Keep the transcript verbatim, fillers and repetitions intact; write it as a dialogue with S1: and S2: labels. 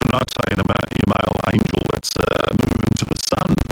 S1: not talking about your male angel that's uh, moving to the sun.